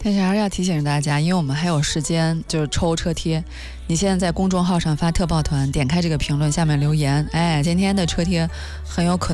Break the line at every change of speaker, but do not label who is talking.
但是还是要提醒大家，因为我们还有时间，就是抽车贴。你现在在公众号上发特报团，点开这个评论下面留言，今天的车贴很有可能